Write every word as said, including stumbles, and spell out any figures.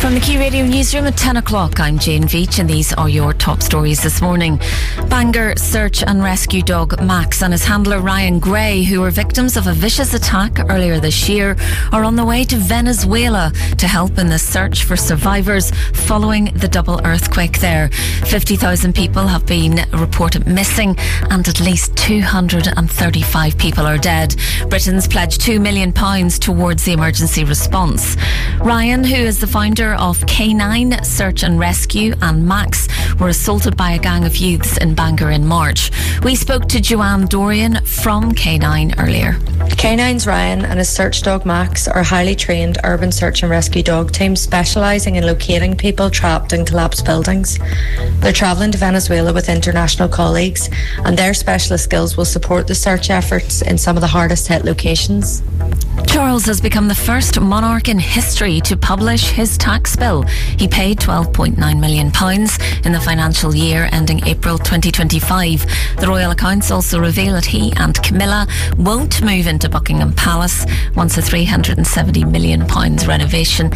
From the Key Radio Newsroom at ten o'clock, I'm Jane Veach and these are your top stories this morning. Bangor search and rescue dog Max and his handler Ryan Gray, who were victims of a vicious attack earlier this year, are on the way to Venezuela to help in the search for survivors following the double earthquake there. fifty thousand people have been reported missing and at least two hundred thirty-five people are dead. Britain's pledged two million pounds towards the emergency response. Ryan, who is the founder of K nine Search and Rescue, and Max were assaulted by a gang of youths in Bangor in March. We spoke to Joanne Dorian from K nine earlier. K nine's Ryan and his search dog Max are highly trained urban search and rescue dog teams specialising in locating people trapped in collapsed buildings. They're travelling to Venezuela with international colleagues, and their specialist skills will support the search efforts in some of the hardest hit locations. Charles has become the first monarch in history to publish his tax bill. He paid twelve point nine million pounds in the financial year ending April twenty twenty-five. The royal accounts also reveal that he and Camilla won't move into Buckingham Palace once a three hundred seventy million pounds renovation